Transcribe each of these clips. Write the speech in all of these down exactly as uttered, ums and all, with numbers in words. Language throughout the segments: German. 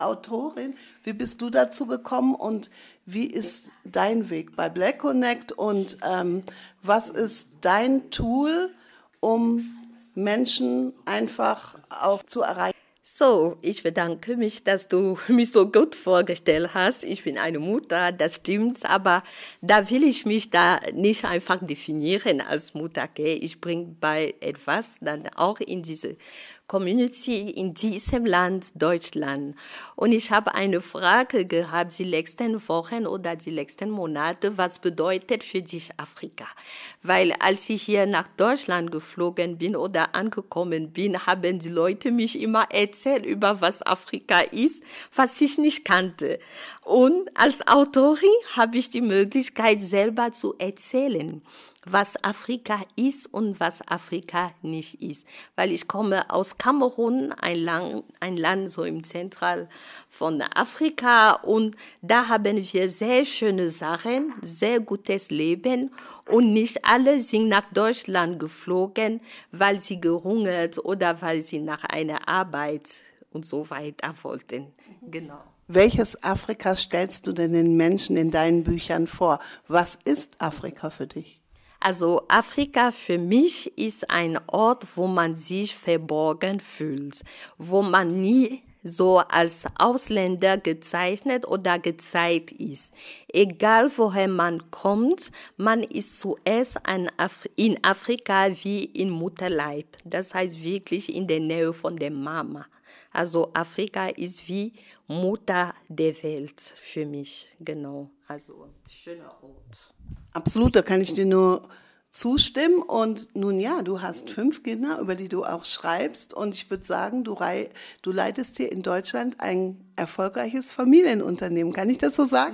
Autorin. Wie bist du dazu gekommen und wie ist dein Weg bei Black Connect und ähm, was ist dein Tool, um Menschen einfach auch zu erreichen? So, ich bedanke mich, dass du mich so gut vorgestellt hast. Ich bin eine Mutter, das stimmt, aber da will ich mich da nicht einfach definieren als Mutter. Okay? Ich bringe bei etwas dann auch in diese Community, in diesem Land, Deutschland. Und ich habe eine Frage gehabt, die letzten Wochen oder die letzten Monate, was bedeutet für dich Afrika? Weil als ich hier nach Deutschland geflogen bin oder angekommen bin, haben die Leute mich immer erzählt über was Afrika ist, was ich nicht kannte. Und als Autorin habe ich die Möglichkeit, selber zu erzählen, was Afrika ist und was Afrika nicht ist. Weil ich komme aus Kamerun, ein Land, ein Land so im Zentral von Afrika, und da haben wir sehr schöne Sachen, sehr gutes Leben, und nicht alle sind nach Deutschland geflogen, weil sie gehungert oder weil sie nach einer Arbeit und so weiter wollten. Genau. Welches Afrika stellst du denn den Menschen in deinen Büchern vor? Was ist Afrika für dich? Also Afrika für mich ist ein Ort, wo man sich verborgen fühlt, wo man nie so als Ausländer gezeichnet oder gezeigt ist. Egal woher man kommt, man ist zuerst in Afrika wie in Mutterleib. Das heißt wirklich in der Nähe von der Mama. Also Afrika ist wie Mutter der Welt für mich, genau. Also schöner Ort. Absolut, da kann ich dir nur zustimmen. Und nun ja, du hast fünf Kinder, über die du auch schreibst. Und ich würde sagen, du, rei- du leitest hier in Deutschland ein erfolgreiches Familienunternehmen. Kann ich das so sagen?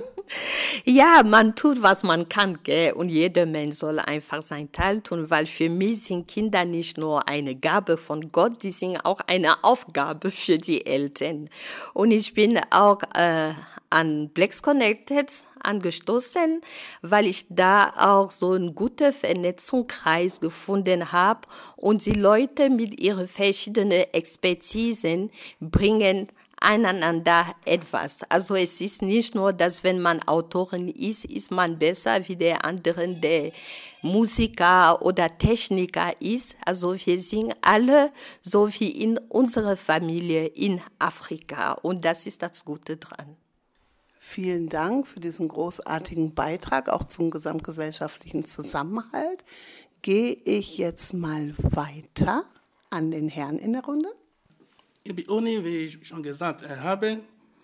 Ja, man tut, was man kann, gell? Und jeder Mensch soll einfach seinen Teil tun, weil für mich sind Kinder nicht nur eine Gabe von Gott, die sind auch eine Aufgabe für die Eltern. Und ich bin auch äh, an Black Connected angestoßen, weil ich da auch so einen guten Vernetzungskreis gefunden habe und die Leute mit ihren verschiedenen Expertisen bringen einander etwas. Also es ist nicht nur, dass wenn man Autorin ist, ist man besser wie der andere, der Musiker oder Techniker ist. Also wir sind alle so wie in unserer Familie in Afrika, und das ist das Gute dran. Vielen Dank für diesen großartigen Beitrag, auch zum gesamtgesellschaftlichen Zusammenhalt. Gehe ich jetzt mal weiter an den Herrn in der Runde. Ich bin Oni, wie ich schon gesagt habe.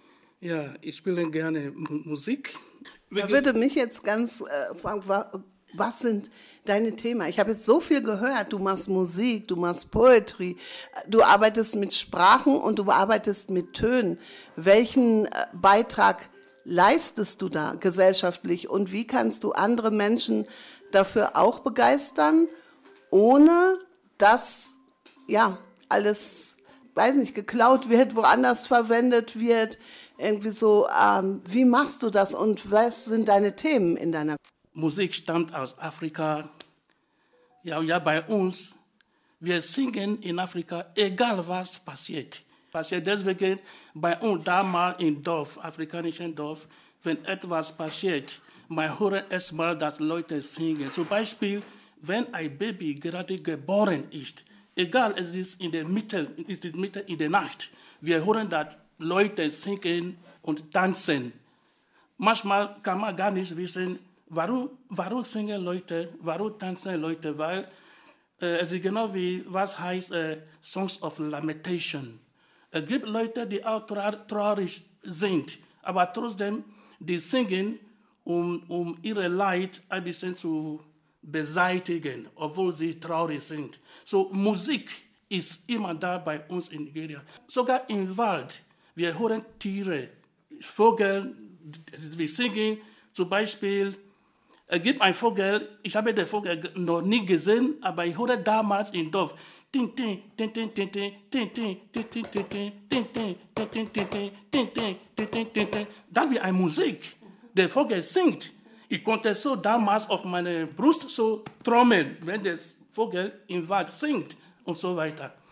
Ja, ich spiele gerne Musik. Da würde mich jetzt ganz äh, fragen, was sind deine Themen? Ich habe jetzt so viel gehört. Du machst Musik, du machst Poetry, du arbeitest mit Sprachen und du arbeitest mit Tönen. Welchen äh, Beitrag leistest du da gesellschaftlich und wie kannst du andere Menschen dafür auch begeistern, ohne dass ja alles, weiß nicht, geklaut wird, woanders verwendet wird, irgendwie so, ähm, wie machst du das und was sind deine Themen in deiner Musik stammt aus Afrika. Ja, ja, bei uns, wir singen in Afrika, egal was passiert. Passiert deswegen bei uns damals im Dorf, afrikanischen Dorf, wenn etwas passiert, man hört erstmal, dass Leute singen. Zum Beispiel, wenn ein Baby gerade geboren ist, egal, es ist in der Mitte, ist in der Mitte in der Nacht, wir hören, dass Leute singen und tanzen. Manchmal kann man gar nicht wissen, warum, warum singen Leute, warum tanzen Leute, weil äh, es ist genau wie, was heißt äh, Songs of Lamentation. Es gibt Leute, die auch traurig sind, aber trotzdem, die singen, um, um ihre Leid ein bisschen zu beseitigen, obwohl sie traurig sind. So, Musik ist immer da bei uns in Nigeria. Sogar im Wald, wir hören Tiere, Vögel, wir singen, zum Beispiel, es gibt einen Vogel, ich habe den Vogel noch nie gesehen, aber ich höre damals im Dorf, das wie eine Musik. Der Vogel singt. Ich konnte so damals auf meine Brust so trommeln, wenn der Vogel im Wald singt und so weiter.